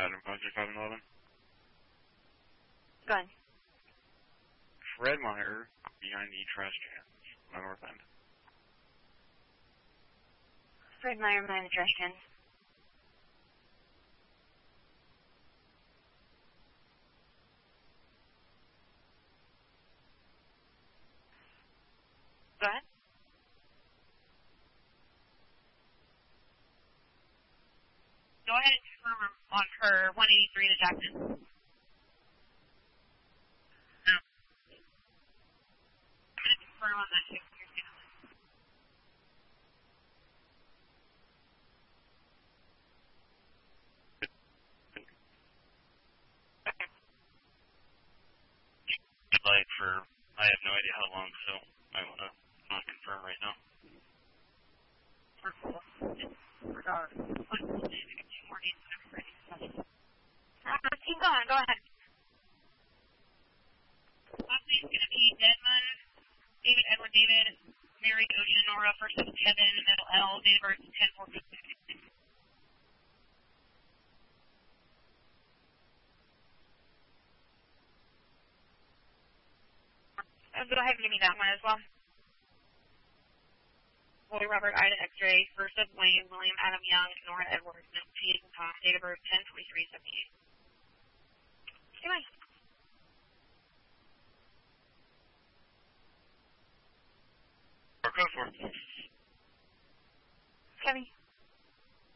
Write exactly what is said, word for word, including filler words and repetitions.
Adam five six five eleven. Go ahead. Fred Meyer behind the trash cans on the north end. Fred Meyer behind the trash cans. Go ahead. Go ahead and confirm on her one eighty-three to Jackson. No. I'm going to confirm on that too. Like for, I have no idea how long, so I want to not confirm right now. We're cool. We're done. Two more days whenever you're ready. Uh, keep going. Go ahead. Last name's going to be Deadman, David, Edward, David, Mary, Ocean, Nora, first name Kevin, middle L, date of birth ten four. Uh, go ahead and give me that one as well. Boy, Robert, Ida, X-ray, first of Wayne, William, Adam, Young, Nora, Edwards, no, T, Tom, date of birth ten twenty-three seventy-eight. Goodbye. Or code four.